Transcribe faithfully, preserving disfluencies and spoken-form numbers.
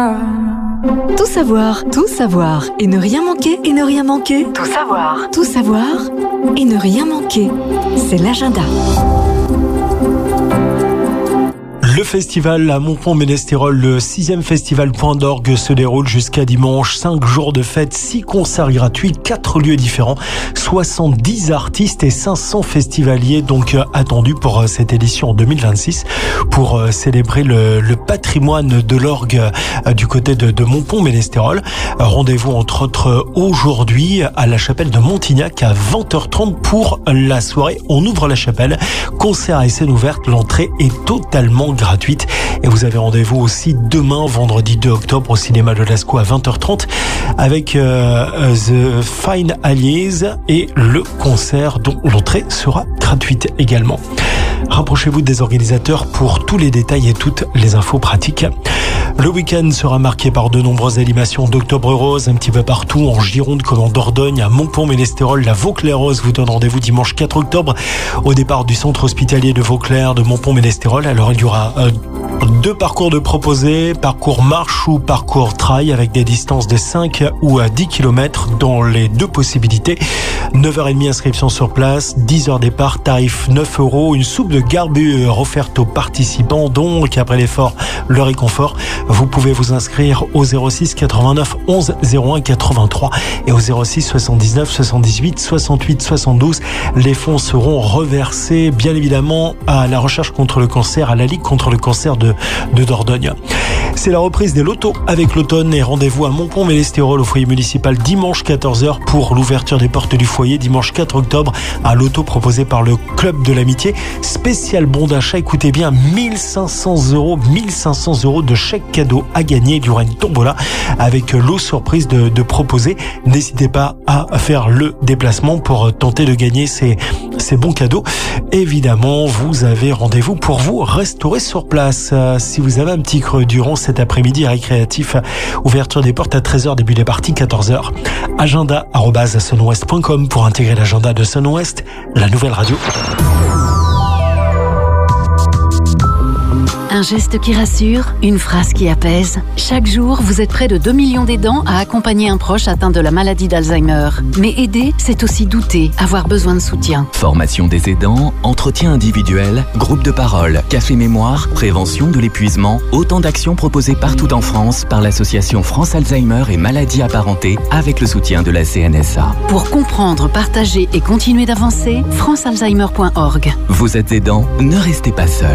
Tout savoir, tout savoir, et ne rien manquer, et ne rien manquer. Tout savoir, tout savoir, et ne rien manquer. C'est l'agenda. Le festival à Montpont-Ménestérol, le sixième festival Point d'Orgue, se déroule jusqu'à dimanche. Cinq jours de fête, six concerts gratuits, quatre lieux différents, soixante-dix artistes et cinq cents festivaliers donc attendus pour cette édition en deux mille vingt-six pour célébrer le, le patrimoine de l'orgue du côté de, de Montpont-Ménestérol. Rendez-vous entre autres aujourd'hui à la chapelle de Montignac à vingt heures trente pour la soirée. On ouvre la chapelle, concert à scène ouverte, l'entrée est totalement gratuite. gratuite. Et vous avez rendez-vous aussi demain, vendredi deux octobre, au cinéma de Lascaux à vingt heures trente avec euh, The Fine Allies et le concert dont l'entrée sera gratuite également. Rapprochez-vous des organisateurs pour tous les détails et toutes les infos pratiques. Le week-end sera marqué par de nombreuses animations d'Octobre Rose un petit peu partout, en Gironde comme en Dordogne, à Montpont-Ménestérol. La Vauclair-Rose vous donne rendez-vous dimanche quatre octobre au départ du centre hospitalier de Vauclair de Montpont-Ménestérol. Alors il y aura euh, deux parcours de proposés, parcours marche ou parcours trail avec des distances de cinq ou à dix kilomètres dans les deux possibilités. neuf heures trente inscription sur place, dix heures départ, tarif neuf euros, une soupe de garbure offerte aux participants, donc après l'effort, le réconfort. Vous pouvez vous inscrire au zéro six quatre-vingt-neuf onze zéro un quatre-vingt-trois et au zéro six soixante-dix-neuf soixante-dix-huit soixante-huit soixante-douze. Les fonds seront reversés bien évidemment à la recherche contre le cancer, à la Ligue contre le cancer de, de Dordogne. C'est la reprise des lotos avec l'automne et rendez-vous à Montpont-Ménestérol au foyer municipal dimanche quatorze heures pour l'ouverture des portes du foyer dimanche quatre octobre. Un loto proposé par le Club de l'Amitié. Spécial bon d'achat, écoutez bien, mille cinq cents euros, mille cinq cents euros de chèque cadeau à gagner durant une tombola avec l'eau surprise de, de proposer. N'hésitez pas à faire le déplacement pour tenter de gagner ces, ces bons cadeaux. Évidemment, vous avez rendez-vous pour vous restaurer sur place. Si vous avez un petit creux durant cet après-midi récréatif, ouverture des portes à treize heures, début des parties quatorze heures. Agenda arobase sunwest point com pour intégrer l'agenda de Sunwest, la nouvelle radio. Un geste qui rassure, une phrase qui apaise. Chaque jour, vous êtes près de deux millions d'aidants à accompagner un proche atteint de la maladie d'Alzheimer. Mais aider, c'est aussi douter, avoir besoin de soutien. Formation des aidants, entretien individuel, groupe de parole, café mémoire, prévention de l'épuisement, autant d'actions proposées partout en France par l'association France Alzheimer et maladies apparentées avec le soutien de la C N S A. Pour comprendre, partager et continuer d'avancer, france alzheimer point org. Vous êtes aidant, ne restez pas seul.